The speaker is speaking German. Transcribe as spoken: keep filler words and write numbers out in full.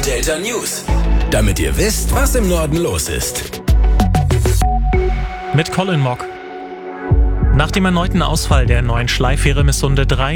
Delta News, damit ihr wisst, was im Norden los ist. Mit Colin Mock. Nach dem erneuten Ausfall der neuen Schleifähre Missunde drei